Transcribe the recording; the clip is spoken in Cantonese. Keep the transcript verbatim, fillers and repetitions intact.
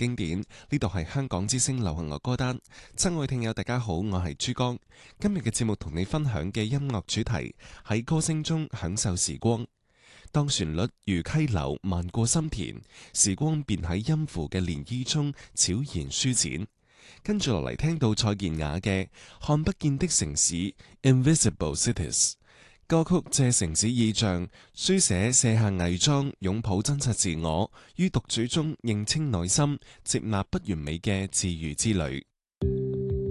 經典，呢度係香港之聲流行樂歌單。親愛聽友大家好，我係珠江。今日嘅節目同你分享嘅音樂主題喺歌聲中享受時光。當旋律如溪流漫過心田，時光便喺音符嘅漣漪中悄然舒展。跟住落嚟聽到蔡健雅嘅《看不見的城市》（Invisible Cities）。歌曲借城市意象，書寫卸下偽裝，擁抱真實自我，於獨處中認清內心，接納不完美嘅自癒之旅。